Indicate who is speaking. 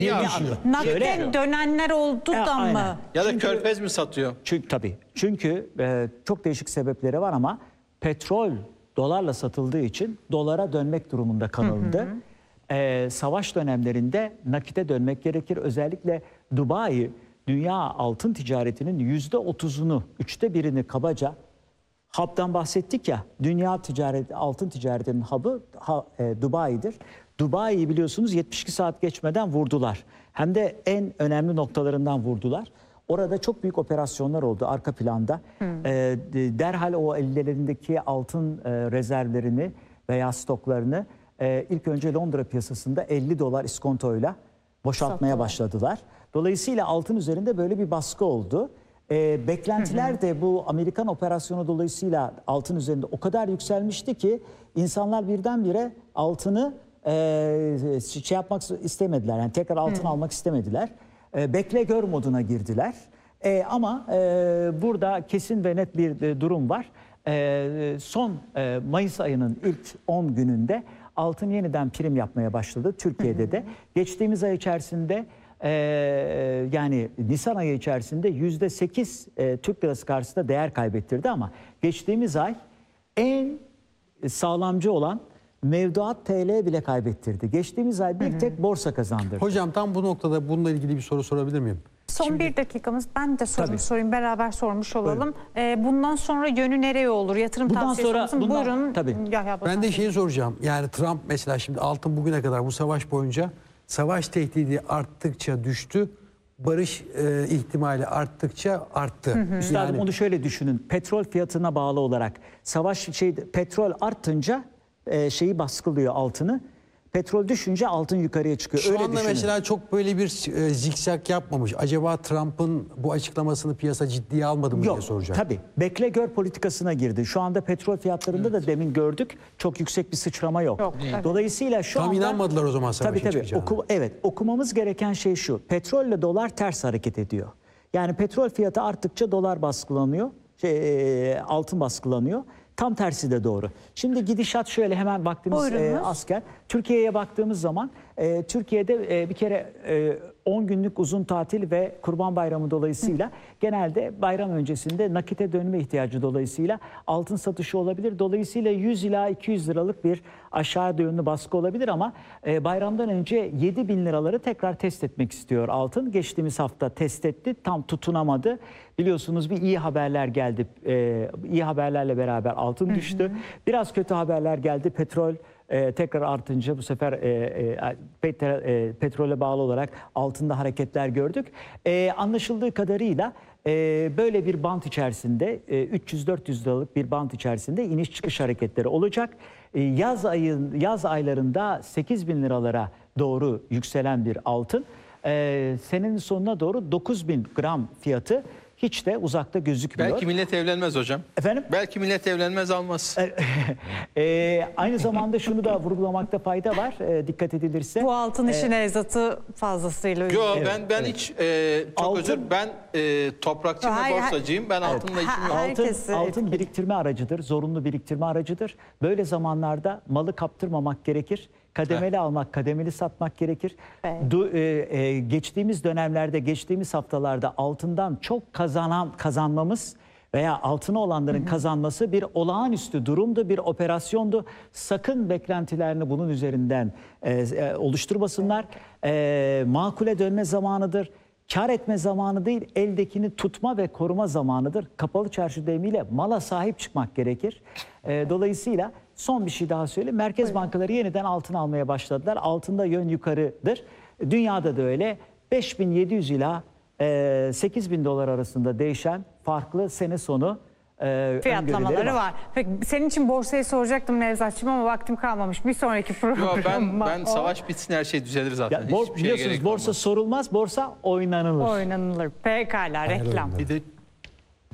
Speaker 1: Nakde dönenler oldu da mı?
Speaker 2: Ya da körfez mi satıyor?
Speaker 3: Çünkü çok değişik sebepleri var ama petrol dolarla satıldığı için dolara dönmek durumunda kalındı. Savaş dönemlerinde nakite dönmek gerekir. Özellikle Dubai dünya altın ticaretinin %30'unu, 1/3'ünü kabaca, hub'dan bahsettik ya, dünya altın ticaretinin hub'ı Dubai'dir. Dubai'yi biliyorsunuz 72 saat geçmeden vurdular. Hem de en önemli noktalarından vurdular. Orada çok büyük operasyonlar oldu arka planda. Derhal o ellerindeki altın rezervlerini veya stoklarını ilk önce Londra piyasasında $50 iskontoyla boşaltmaya başladılar. Dolayısıyla altın üzerinde böyle bir baskı oldu. Beklentiler de bu Amerikan operasyonu dolayısıyla altın üzerinde o kadar yükselmişti ki insanlar birdenbire altını şey yapmak istemediler. Yani tekrar altın almak istemediler. Bekle gör moduna girdiler. Ama burada kesin ve net bir durum var. Son Mayıs ayının ilk 10 gününde altın yeniden prim yapmaya başladı Türkiye'de de. Geçtiğimiz ay içerisinde yani Nisan ayı içerisinde %8 Türk lirası karşısında değer kaybettirdi ama geçtiğimiz ay en sağlamcı olan mevduat TL bile kaybettirdi. Geçtiğimiz ay bir tek borsa kazandırdı.
Speaker 4: Hocam tam bu noktada bununla ilgili bir soru sorabilir miyim?
Speaker 1: Son bir dakikamız. Ben de sorayım. Beraber sormuş olalım. Bundan sonra yönü nereye olur? Yatırım tavsiyesi misin? Buyurun.
Speaker 4: Ben de şeyi soracağım. Yani Trump mesela şimdi altın bugüne kadar bu savaş boyunca savaş tehdidi arttıkça düştü. Barış ihtimali arttıkça arttı.
Speaker 3: Üstadım onu şöyle düşünün. Petrol fiyatına bağlı olarak petrol artınca şeyi baskılıyor altını. Petrol düşünce altın yukarıya çıkıyor.
Speaker 4: Şu
Speaker 3: öyle
Speaker 4: anda
Speaker 3: düşünün.
Speaker 4: mesela çok böyle bir zikzak yapmamış. Acaba Trump'ın bu açıklamasını piyasa ciddiye almadı mı diye soracağım.
Speaker 3: Tabii. Bekle gör politikasına girdi. Şu anda petrol fiyatlarında da demin gördük. Çok yüksek bir sıçrama yok. Dolayısıyla şu anda...
Speaker 4: inanmadılar o zaman savaşın çıkacağına.
Speaker 3: Okumamız gereken şey şu. Petrolle dolar ters hareket ediyor. Yani petrol fiyatı arttıkça dolar baskılanıyor. Altın baskılanıyor. Tam tersi de doğru. Şimdi gidişat şöyle, hemen vaktimiz azken. Türkiye'ye baktığımız zaman Türkiye'de bir kere 10 günlük uzun tatil ve Kurban Bayramı dolayısıyla genelde bayram öncesinde nakite dönme ihtiyacı dolayısıyla altın satışı olabilir. Dolayısıyla 100 ila 200 liralık bir aşağı yönlü baskı olabilir ama bayramdan önce 7.000 liraları tekrar test etmek istiyor altın. Geçtiğimiz hafta test etti, tam tutunamadı. Biliyorsunuz bir iyi haberler geldi. İyi haberlerle beraber altın düştü. Biraz kötü haberler geldi. Petrol tekrar artınca bu sefer petrole bağlı olarak altında hareketler gördük. Anlaşıldığı kadarıyla böyle bir bant içerisinde 300-400 liralık bir bant içerisinde iniş çıkış hareketleri olacak. Yaz aylarında 8.000 liralara doğru yükselen bir altın. Senenin sonuna doğru 9.000 gram fiyatı hiç de uzakta gözükmüyor.
Speaker 2: Belki millet evlenmez hocam.
Speaker 3: Efendim?
Speaker 2: Belki millet evlenmez, almaz.
Speaker 3: Aynı zamanda şunu da vurgulamakta fayda var. Dikkat edilirse.
Speaker 1: Bu altın işi Nevzat'ı fazlasıyla ünlü.
Speaker 2: Yok, ben hiç çok özür. Ben toprakçı ve borsacıyım. Ben altınla işim yok.
Speaker 3: Altın biriktirme aracıdır. Zorunlu biriktirme aracıdır. Böyle zamanlarda malı kaptırmamak gerekir. Kademeli almak, kademeli satmak gerekir. Geçtiğimiz dönemlerde, geçtiğimiz haftalarda altından çok kazanmamız veya altına olanların kazanması bir olağanüstü durumdu, bir operasyondu. Sakın beklentilerini bunun üzerinden oluşturmasınlar. Makule dönme zamanıdır. Kar etme zamanı değil, eldekini tutma ve koruma zamanıdır. Kapalı çarşı deyimiyle mala sahip çıkmak gerekir. Dolayısıyla son bir şey daha söyleyeyim. Merkez bankaları yeniden altın almaya başladılar. Altında yön yukarıdır. Dünyada da öyle. 5.700 ila 8.000 dolar arasında değişen farklı sene sonu
Speaker 1: fiyatlamaları var. Peki, senin için borsayı soracaktım Nevzat'cığım ama vaktim kalmamış. Bir sonraki program.
Speaker 2: Ben savaş bitsin her şey düzelir zaten.
Speaker 3: Biliyorsunuz borsa sorulmaz, borsa oynanılır.
Speaker 1: Oynanılır. Pekala, reklam.
Speaker 4: Bir de